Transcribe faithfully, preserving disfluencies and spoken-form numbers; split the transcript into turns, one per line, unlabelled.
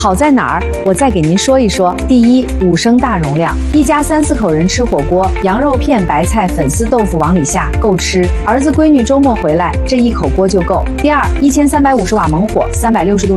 好在哪儿？我再给您说一说。第一，五升大容量，一家三四口人吃火锅，羊肉片、白菜、粉丝、豆腐往里下，够吃。儿子闺女周末回来，这一口锅就够。第二，一千三百五十瓦猛火，三百六十度。